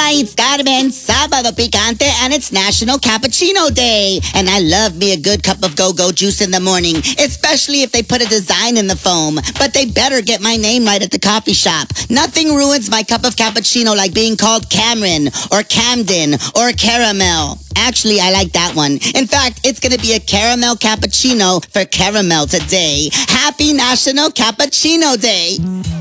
It's Carmen, Sábado Picante, and it's National Cappuccino Day. And I love me a good cup of go-go juice in the morning, especially if they put a design in the foam. But they better get my name right at the coffee shop. Nothing ruins my cup of cappuccino like being called Cameron, or Camden, or Caramel. Actually, I like that one. In fact, it's going to be a caramel cappuccino for Caramel today. Happy National Cappuccino Day.